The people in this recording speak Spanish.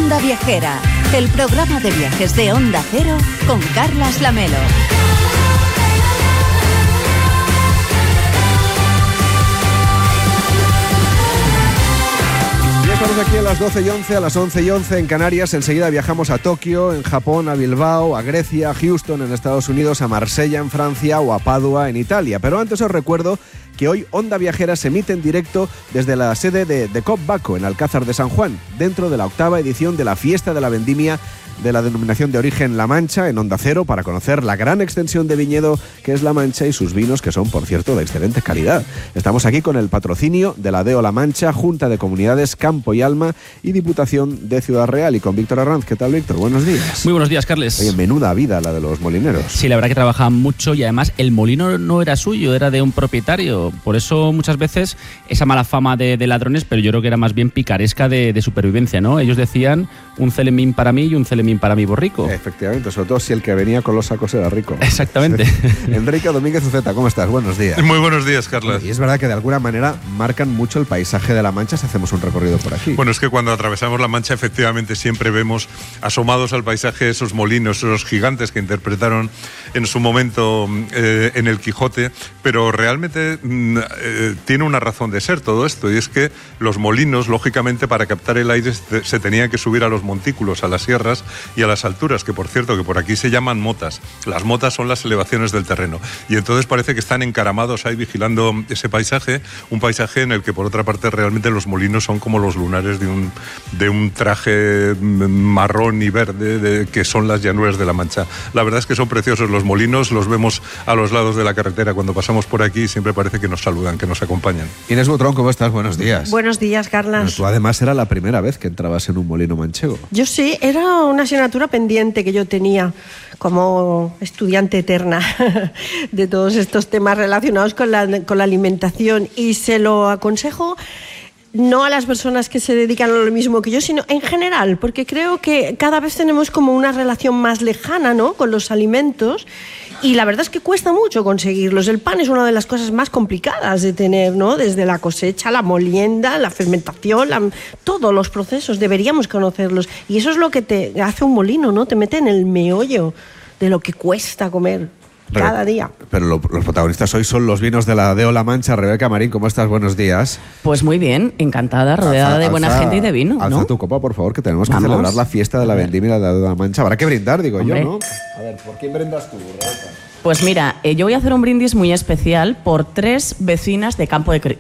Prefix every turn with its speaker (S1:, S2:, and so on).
S1: Onda Viajera, el programa de viajes de Onda Cero con Carlas Lamelo.
S2: Ya estamos aquí a las 12:11, a las 11:11 en Canarias. Enseguida viajamos a Tokio, en Japón, a Bilbao, a Grecia, a Houston, en Estados Unidos, a Marsella, en Francia, o a Padua, en Italia. Pero antes os recuerdo que hoy Onda Viajera se emite en directo desde la sede de Cop Baco, en Alcázar de San Juan, dentro de la 8ª edición de la Fiesta de la Vendimia de la denominación de origen La Mancha, en Onda Cero, para conocer la gran extensión de viñedo que es La Mancha y sus vinos, que son, por cierto, de excelente calidad. Estamos aquí con el patrocinio de la DEO La Mancha, Junta de Comunidades Campo y Alma y Diputación de Ciudad Real, y con Víctor Arranz. ¿Qué tal, Víctor? Buenos días.
S3: Muy buenos días, Carles.
S2: Oye, menuda vida la de los molineros.
S3: Sí, la verdad que trabajaban mucho y además el molino no era suyo, era de un propietario. Por eso muchas veces esa mala fama de ladrones, pero yo creo que era más bien picaresca de supervivencia, ¿no? Ellos decían un celemín para mí y un celemín para mi borrico.
S2: Efectivamente, sobre todo si el que venía con los sacos era rico.
S3: Exactamente.
S2: Enrique Domínguez Uceta, ¿cómo estás? Buenos días.
S4: Muy buenos días, Carlas.
S2: Y es verdad que de alguna manera marcan mucho el paisaje de La Mancha si hacemos un recorrido por aquí.
S4: Bueno, es que cuando atravesamos La Mancha efectivamente siempre vemos asomados al paisaje esos molinos, esos gigantes que interpretaron en su momento en el Quijote, pero realmente tiene una razón de ser todo esto, y es que los molinos, lógicamente, para captar el aire se tenían que subir a los montículos, a las sierras y a las alturas, que por cierto, que por aquí se llaman motas. Las motas son las elevaciones del terreno, y entonces parece que están encaramados ahí vigilando ese paisaje, un paisaje en el que por otra parte realmente los molinos son como los lunares de un traje marrón y verde que son las llanuras de La Mancha. La verdad es que son preciosos los molinos, los vemos a los lados de la carretera cuando pasamos por aquí y siempre parece que nos saludan, que nos acompañan.
S2: Inés Butrón, ¿cómo estás? Buenos días.
S5: Buenos días, Carlas.
S2: Bueno, tú además era la primera vez que entrabas en un molino manchego.
S5: Yo sí, era una asignatura pendiente que yo tenía como estudiante eterna de todos estos temas relacionados con la alimentación, y se lo aconsejo no a las personas que se dedican a lo mismo que yo, sino en general, porque creo que cada vez tenemos como una relación más lejana, ¿no?, con los alimentos, y la verdad es que cuesta mucho conseguirlos. El pan es una de las cosas más complicadas de tener, ¿no?, desde la cosecha, la molienda, la fermentación, todos los procesos, deberíamos conocerlos, y eso es lo que te hace un molino, ¿no?, te mete en el meollo de lo que cuesta comer cada día.
S2: Pero los protagonistas hoy son los vinos de la DEO La Mancha. Rebeca Marín, ¿cómo estás? Buenos días.
S6: Pues muy bien, encantada, rodeada de buena gente y de vino,
S2: Alza
S6: ¿no?
S2: tu copa, por favor, que tenemos que celebrar la fiesta de la vendimia de la DEO La Mancha. Habrá que brindar, digo. Hombre. Yo, ¿no? A ver, ¿por quién brindas tú, Rebeca?
S6: Pues mira, yo voy a hacer un brindis muy especial por 3 vecinas de Campo de